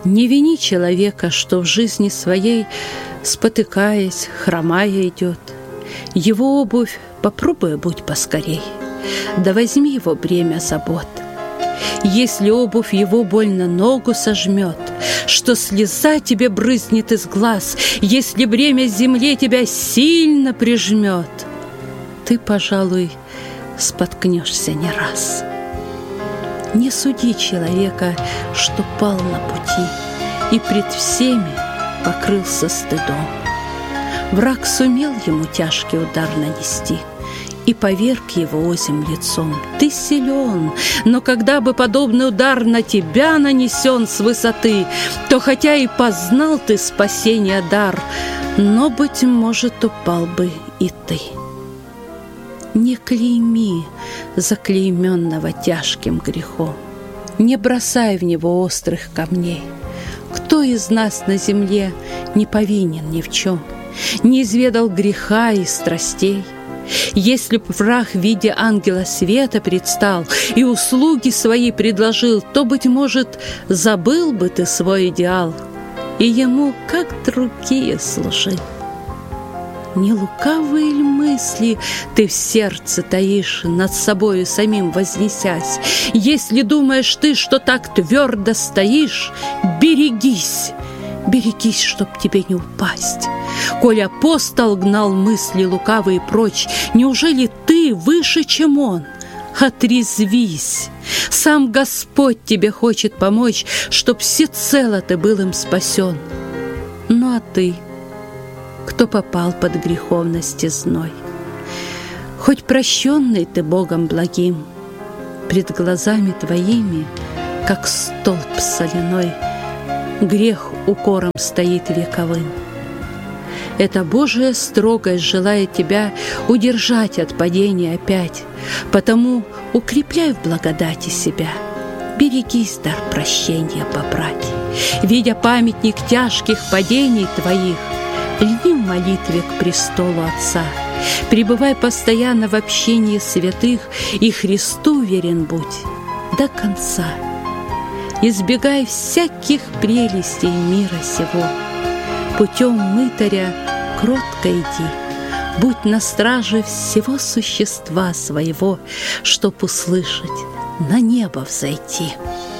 Не вини человека, что в жизни своей, спотыкаясь, хромая идет. Его обувь попробуй будь поскорей, да возьми его бремя забот. Если обувь его больно ногу сожмет, что слеза тебе брызнет из глаз, если бремя земле тебя сильно прижмет, ты, пожалуй, споткнешься не раз. Не суди человека, что пал на пути и пред всеми покрылся стыдом. Враг сумел ему тяжкий удар нанести и поверг его озим лицом. Ты силен, но когда бы подобный удар на тебя нанесен с высоты, то хотя и познал ты спасения дар, но, быть может, упал бы и ты. Не клейми заклейменного тяжким грехом, не бросай в него острых камней. Кто из нас на земле не повинен ни в чем, не изведал греха и страстей? Если б враг в виде ангела света предстал и услуги свои предложил, то, быть может, забыл бы ты свой идеал и ему, как другие, служил. Не лукавые ли мысли ты в сердце таишь, над собою самим вознесясь? Если думаешь ты, что так твердо стоишь, берегись, берегись, чтоб тебе не упасть. Коль апостол гнал мысли лукавые прочь, неужели ты выше, чем он? Отрезвись! Сам Господь тебе хочет помочь, чтоб всецело ты был им спасен. Ну а ты, кто попал под греховности зной, хоть прощенный ты Богом благим, пред глазами твоими, как столб соляной, грех укором стоит вековым. Эта Божия строгость желает тебя удержать от падения опять, потому укрепляй в благодати себя, берегись дар прощения побрать. Видя памятник тяжких падений твоих, льни в молитве к престолу Отца, пребывай постоянно в общении святых и Христу верен будь до конца. Избегай всяких прелестей мира сего, путем мытаря кротко иди, будь на страже всего существа своего, чтоб услышать, на небо взойти.